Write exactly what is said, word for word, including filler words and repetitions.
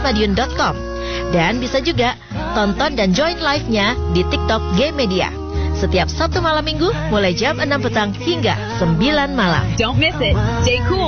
madiun dot com. Dan bisa juga tonton dan join live-nya di TikTok Game Media. Setiap Sabtu malam minggu mulai jam enam petang hingga sembilan malam. Don't miss it. Stay cool.